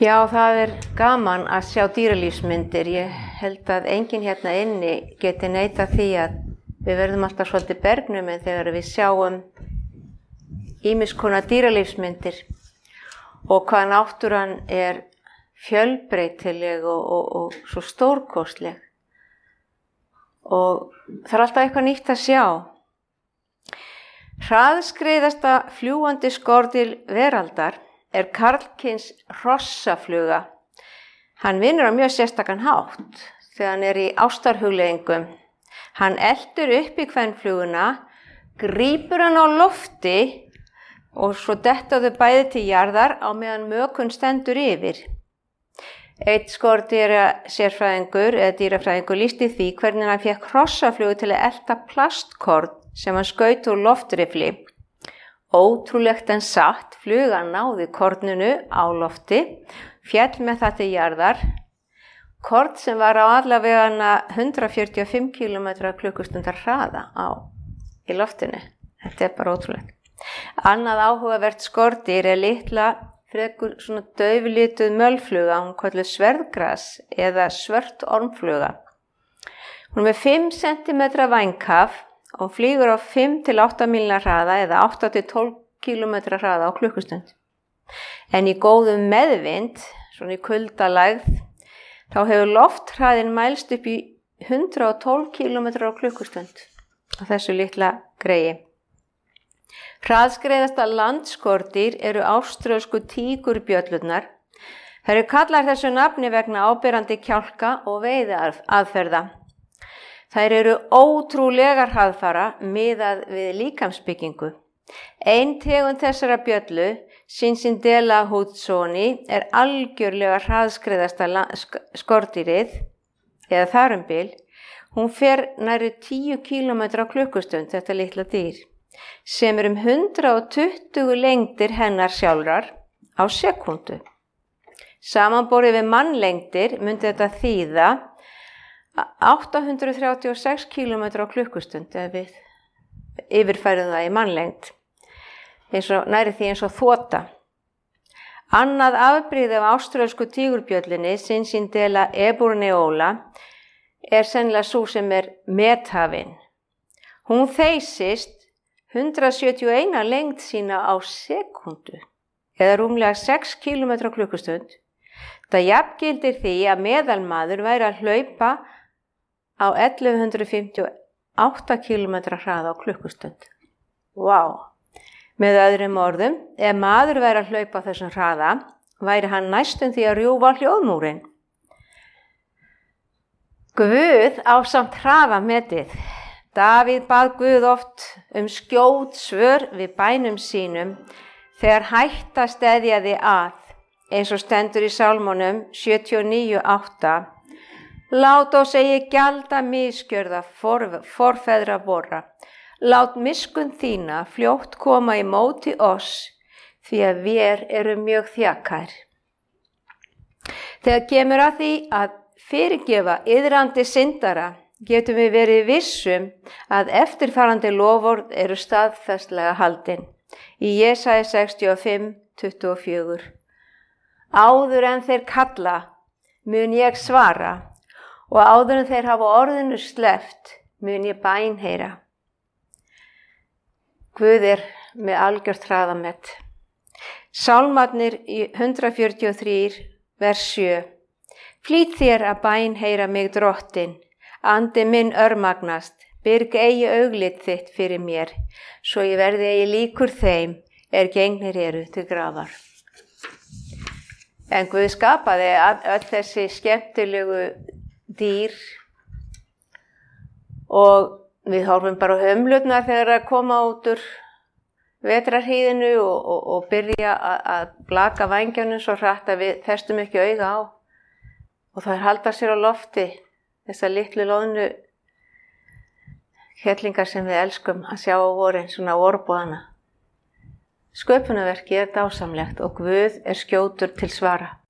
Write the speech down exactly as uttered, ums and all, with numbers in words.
Já, það er gaman að sjá dýralífsmyndir. Ég held að enginn hérna inni geti neitað því að við verðum alltaf svolítið bergnumin þegar við sjáum ýmiss konar dýralífsmyndir og hvað náttúran er fjölbreytileg og, og, og svo stórkostleg. Og það er alltaf eitthvað nýtt að sjá. Hraðskreiðasta fljúgandi skordýr veraldar er karlkyns hrossafluga. Hann vinnur á mjög sérstakan hátt þegar hann er í ástarhugleiðingum. Hann eltur upp í kvenfluguna, grípur hann á lofti og svo detta þau bæði til jarðar á meðan mökun stendur yfir. Einn skordýra sérfræðingur eða dýrafræðingur lýsti því hvernig hann fékk hrossaflugu til að elta plastkorn sem hann skaut úr loftrifli. Ótrúlegt en satt, flugan náði korninu á lofti, féll með það til jarðar, korn sem var á allavega hundrað fjörutíu og fimm kílómetra á klukkustundar hraða á í loftinu. Þetta er bara ótrúlegt. Annað áhugavert skordýr er litla frekur svona dauflituð mölfluga, hún kölluð sverðgras eða svört ormfluga. Hún er með fimm sentimetra vænghaf og flýgur á fimm til átta mílna hraða eða átta til tólf kílómetra hraða á klukkustund. En í góðum meðvind, svona í kuldalægð, þá hefur lofthraðinn mælst upp í hundrað og tólf kílómetra á klukkustund á þessu litla greigi. Hraðskreiðasta landskordýr eru áströlsku tígurbjöllurnar. Þær eru kallar þessu nafni vegna áberandi kjálka og veiðiaðferða. Þær eru ótrúlegar hraðfara miðað við líkamsbyggingu. Ein tegund þessara bjöllu, Cincindela hudsoni, er algjörlega hraðskreiðasta skordýrið, eða þar um bil. Hún fer nærri tíu kílómetra á klukkustund, þetta litla dýr, sem er um hundrað og tuttugu lengdir hennar sjálfrar á sekúndu. Samanborið við mannlengdir myndi þetta þýða átta hundruð þrjátíu og sex kílómetra á klukkustund ef við yfirfærum það í mannlengd, eins og næri því eins og þota. Annað afbrigði af áströlsku tígurbjöllinni, Cincindela eburneola, er sennilega sú sem er methafin. Hún þeysist hundrað sjötíu og eina lengd sína á sekúndu eða rúmlega sex kílómetra á klukkustund. Það jafngildir því að meðalmaður væri að hlaupa á ellefu hundruð fimmtíu og átta kílómetra hraða á klukkustund. Vá! Með öðrum orðum, ef maður væri að hlaupa á þessum hraða, væri hann næstum því að rjúfa hljóðmúrinn. Guð ásamt hraðametið. Davíð bað Guð oft um skjót svör við bænum sínum þegar hætta steðjaði að, eins og stendur í Sálmunum sjötíu og níu átta. Lát oss eigi gjalda misgjörða for, forfeðra vorra. Lát miskunn þína fljótt koma í móti oss, því að vér eru mjög þjakær. Þegar kemur að því að fyrirgefa iðrandi syndara, getum við verið vissum að eftirfarandi loforð eru staðfestlega haldin. Í Jesaja sextíu og fimm tuttugu og fjögur. Áður en þeir kalla mun ég svara og áður en þeir hafa orðinu sleppt mun ég bænheyra. Guð er með algjört hraðamet. Sálmarnir í hundrað fjörutíu og þrjú vers sjö. Flýt þér að bænheyra mig drottin, andi minn örmagnast, byrg eigi auglit þitt fyrir mér, svo ég verði eigi líkur þeim er gengnir eru til grafar. En Guð skapaði öll þessi skemmtilegu dýr og við horfum bara á hömlurnar þegar að koma út úr vetrarhýðinu og, og, og byrja að, að blaka vængjanum svo hratt að við festum ekki auga á. Og það halda sér á lofti, þessar litlu loðnu hellingar sem við elskum að sjá á vorin, svona vorboðana. Sköpunarverkið er dásamlegt og Guð er skjótur til svara.